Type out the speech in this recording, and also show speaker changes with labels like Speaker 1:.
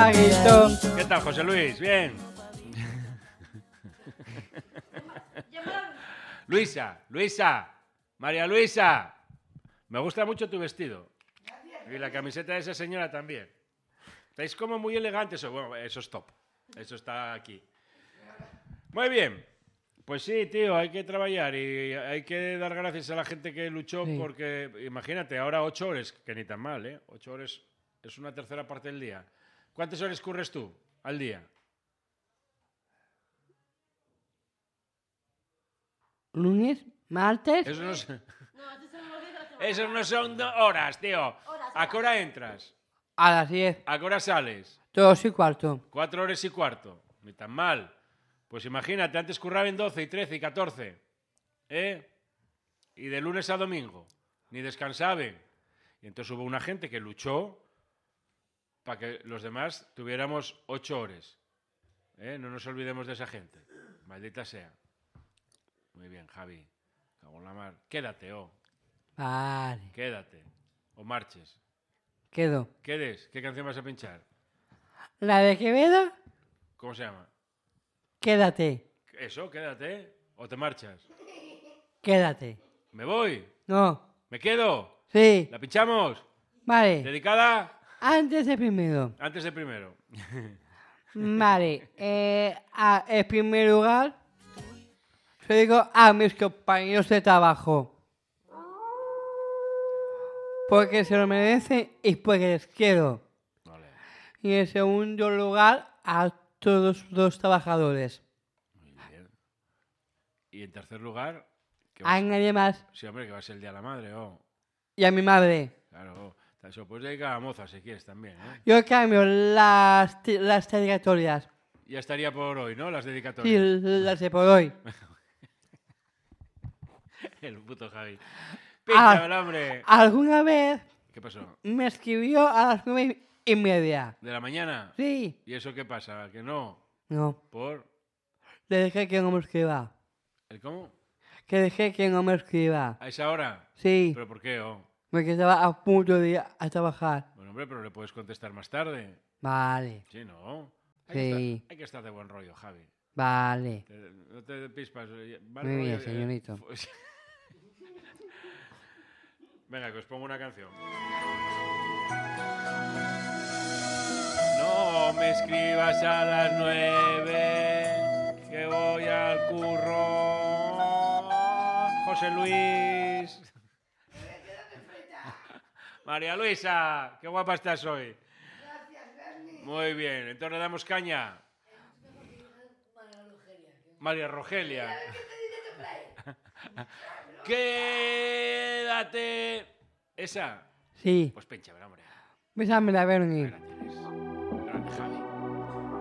Speaker 1: Gaguito.
Speaker 2: ¿Qué tal, José Luis? ¿Bien? Luisa, María Luisa. Me gusta mucho tu vestido. Y la camiseta de esa señora también. Estáis como muy elegantes. Bueno, eso es top. Eso está aquí. Muy bien. Pues sí, tío, hay que trabajar y hay que dar gracias a la gente que luchó porque, imagínate, ahora 8 horas, que ni tan mal, ¿eh? 8 horas es una tercera parte del día. ¿Cuántas horas curres tú al día?
Speaker 1: Lunes, martes.
Speaker 2: Eso no son horas, tío. ¿A qué hora entras?
Speaker 1: A las 10.
Speaker 2: ¿A qué hora sales?
Speaker 1: 2:15.
Speaker 2: 4 horas y cuarto. Ni tan mal. Pues imagínate, antes curraban 12 y 13 y 14. ¿Eh? Y de lunes a domingo. Ni descansaban. Y entonces hubo una gente que luchó para que los demás tuviéramos 8 horas. No nos olvidemos de esa gente. Maldita sea. Muy bien, Javi. Cago en la mar. Quédate,
Speaker 1: Vale.
Speaker 2: Quédate. O marches.
Speaker 1: Quedo.
Speaker 2: ¿Quedes? ¿Qué canción vas a pinchar?
Speaker 1: La de Quevedo,
Speaker 2: ¿Cómo se llama?
Speaker 1: quédate.
Speaker 2: Eso, quédate. ¿O te marchas?
Speaker 1: Quédate.
Speaker 2: ¿Me voy?
Speaker 1: No.
Speaker 2: ¿Me quedo?
Speaker 1: Sí.
Speaker 2: ¿La pinchamos?
Speaker 1: Vale.
Speaker 2: ¿Dedicada?
Speaker 1: Antes de primero.
Speaker 2: Antes de primero.
Speaker 1: Vale. En primer lugar, yo digo a mis compañeros de trabajo. Porque se lo merecen y porque les quiero.
Speaker 2: Vale.
Speaker 1: Y en segundo lugar, a todos los trabajadores.
Speaker 2: Muy bien. Y en tercer lugar...
Speaker 1: A nadie más.
Speaker 2: Sí, hombre, que va a ser el Día de la Madre,
Speaker 1: Y a mi madre.
Speaker 2: Claro, se lo puedes dedicar a la moza si quieres también, ¿eh?
Speaker 1: Yo cambio las dedicatorias.
Speaker 2: Ya estaría por hoy, ¿no? Las
Speaker 1: Sí,
Speaker 2: dedicatorias.
Speaker 1: las de por hoy.
Speaker 2: El puto Javi. ¡Pincha, el hombre!
Speaker 1: ¿Alguna vez
Speaker 2: ¿Qué pasó?
Speaker 1: me escribió a las 9:30?
Speaker 2: ¿De la mañana?
Speaker 1: Sí.
Speaker 2: ¿Y eso qué pasa? ¿Que no?
Speaker 1: No.
Speaker 2: ¿Por?
Speaker 1: Le dejé que no me escriba.
Speaker 2: ¿El cómo?
Speaker 1: Que dejé que no me escriba.
Speaker 2: ¿A esa hora?
Speaker 1: Sí.
Speaker 2: ¿Pero por qué,
Speaker 1: Porque estaba a punto de ir a trabajar.
Speaker 2: Bueno, hombre, pero le puedes contestar más tarde.
Speaker 1: Vale.
Speaker 2: Sí, ¿no?
Speaker 1: Sí.
Speaker 2: Hay que estar de buen rollo, Javi.
Speaker 1: Vale.
Speaker 2: No te pispas.
Speaker 1: Muy bien, señorito.
Speaker 2: Venga, que os pongo una canción. No me escribas a las 9, que voy al curro. José Luis. María Luisa, qué guapa estás hoy.
Speaker 3: Gracias, Bernie.
Speaker 2: Muy bien, entonces le damos caña. María Rogelia. Quédate. ¿Esa?
Speaker 1: Sí.
Speaker 2: Pues pincha, hombre.
Speaker 1: Bésame la Bernie.
Speaker 2: Ahí la tienes. Grande, Javi.